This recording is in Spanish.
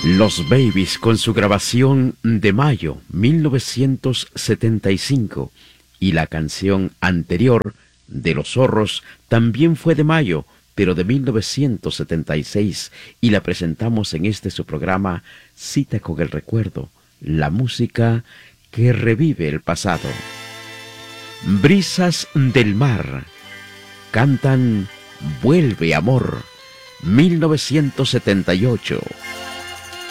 Los Babies con su grabación de mayo 1975 y la canción anterior de Los Zorros también fue de mayo, pero de 1976 y la presentamos en este su programa Cita con el Recuerdo, la música que revive el pasado. Brisas del Mar cantan Vuelve Amor 1978.